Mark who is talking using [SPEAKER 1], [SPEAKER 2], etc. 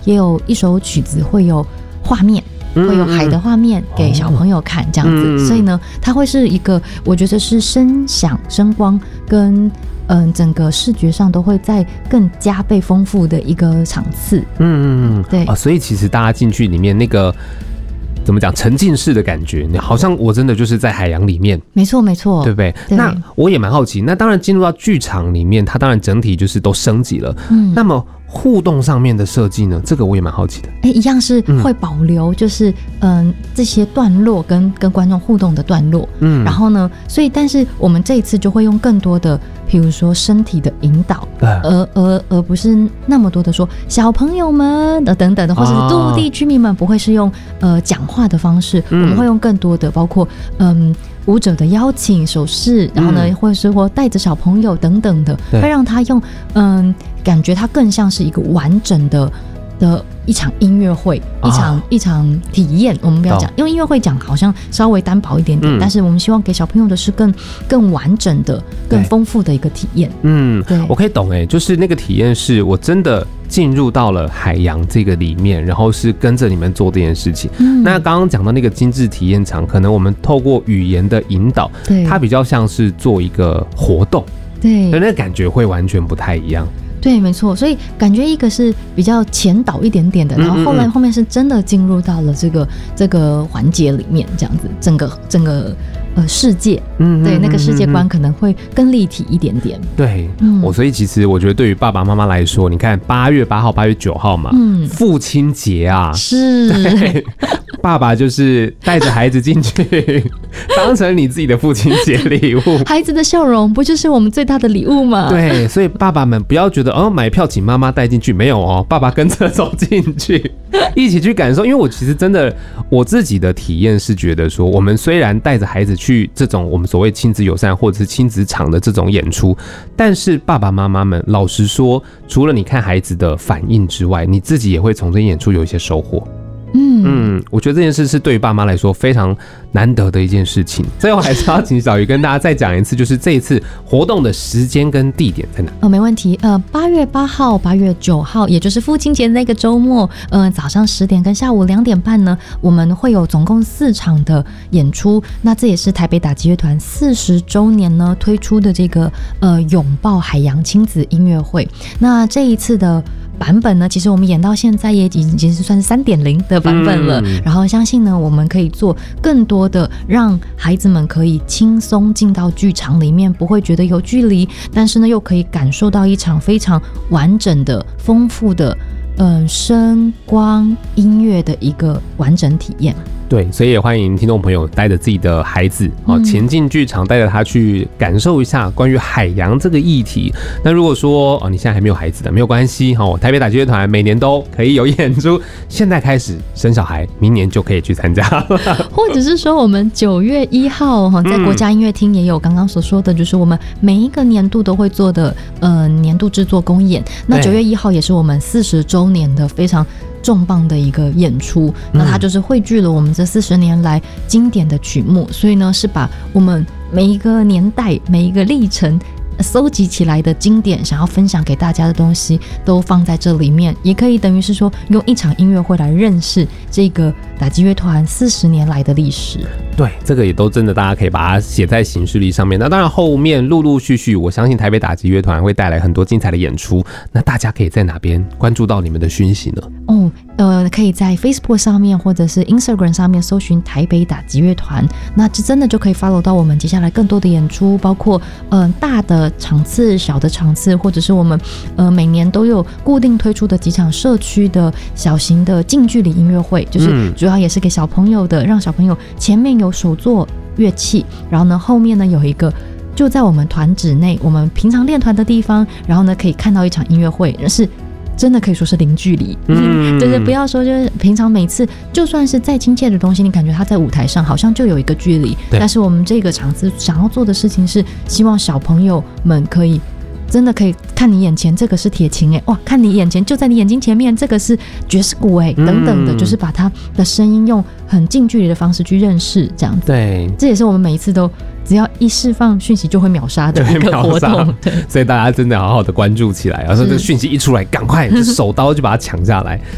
[SPEAKER 1] 也有一首曲子会有画面，会有海的画面给小朋友看这样子，所以呢，它会是一个我觉得是声响、声光跟整个视觉上都会再更加倍丰富的一个场次。对
[SPEAKER 2] 所以其实大家进去里面那个怎么讲沉浸式的感觉，好像我真的就是在海洋里面。没错，对不对？那我也蛮好奇，那当然进入到剧场里面，它当然整体就是都升级了。那么互动上面的设计呢？这个我也蛮好奇的。一样是会保留，就是这些段落跟观众互动的段落。然后呢，所以但是我们这一次就会用更多的，譬如说身体的引导，而不是那么多的说小朋友们的等等的，或者是陆地居民们，不会是用讲话的方式，我们会用更多的包括舞者的邀请手势，然后呢，或者是或带着小朋友等等的，会让他用感觉它更像是一个完整的一场音乐会，一场体验。我们不要讲，因为音乐会讲好像稍微单薄一点点，但是我们希望给小朋友的是更完整的、更丰富的一个体验。对，我可以懂就是那个体验是我真的进入到了海洋这个里面，然后是跟着你们做这件事情。那刚刚讲到那个精致体验场，可能我们透过语言的引导，它比较像是做一个活动，对，那个感觉会完全不太一样。对，没错，所以感觉一个是比较前导一点点的，然后后面是真的进入到了这个环节里面，这样子，整个世界，对，那个世界观可能会更立体一点点。对，所以其实我觉得对于爸爸妈妈来说，你看8月8号、8月9号嘛，父亲节啊，是，爸爸就是带着孩子进去，当成你自己的父亲节礼物。孩子的笑容不就是我们最大的礼物吗？对，所以爸爸们不要觉得买票请妈妈带进去，没有爸爸跟着走进去，一起去感受。因为我其实真的我自己的体验是觉得说，我们虽然带着孩子去这种我们所谓亲子友善或者是亲子场的这种演出，但是爸爸妈妈们老实说，除了你看孩子的反应之外，你自己也会从这演出有一些收获。我觉得这件事是对于爸妈来说非常难得的一件事情。最后还是要请小鱼跟大家再讲一次，就是这一次活动的时间跟地点在哪？没问题。8月8号、8月9号，也就是父亲节那个周末，早上10点跟下午2点半呢，我们会有总共4场的演出。那这也是台北打击乐团40周年呢推出的这个拥抱海洋亲子音乐会。那这一次的版本呢，其实我们演到现在也已经是算是3.0的版本了，然后相信呢，我们可以做更多的让孩子们可以轻松进到剧场里面，不会觉得有距离，但是呢，又可以感受到一场非常完整的、丰富的声光音乐的一个完整体验。对，所以也欢迎听众朋友带着自己的孩子前进剧场，带着他去感受一下关于海洋这个议题。那如果说你现在还没有孩子的，没有关系台北打击乐团每年都可以有演出，现在开始生小孩，明年就可以去参加了。或者是说我们9月1号在国家音乐厅也有刚刚所说的，就是我们每一个年度都会做的年度制作公演。那9月1号也是我们40周年的非常重磅的一个演出，那它就是汇聚了我们这40年来经典的曲目，所以呢是把我们每一个年代、每一个历程搜集起来的经典，想要分享给大家的东西都放在这里面，也可以等于是说用一场音乐会来认识这个打击乐团40年来的历史。对，这个也都真的大家可以把它写在行事历上面。那当然后面陆陆续续我相信台北打击乐团会带来很多精彩的演出，那大家可以在哪边关注到你们的讯息呢？可以在 Facebook 上面或者是 Instagram 上面搜寻台北打击乐团，那这真的就可以 follow 到我们接下来更多的演出，包括大的场次、小的场次，或者是我们每年都有固定推出的几场社区的小型的近距离音乐会，就是主要也是给小朋友的，让小朋友前面有手作乐器，然后呢后面呢有一个就在我们团址内，我们平常练团的地方，然后呢可以看到一场音乐会，是真的可以说是零距离，就是不要说就是平常每次就算是再亲切的东西，你感觉它在舞台上好像就有一个距离，但是我们这个场次想要做的事情是希望小朋友们可以真的可以看你眼前这个是铁琴哇，看你眼前就在你眼睛前面这个是爵士鼓等等的，就是把它的声音用很近距离的方式去认识，这样子。对，这也是我们每一次都只要一释放讯息就会秒杀的一个活动。对，所以大家真的好好的关注起来，然后这个讯息一出来，赶快手刀就把它抢下来。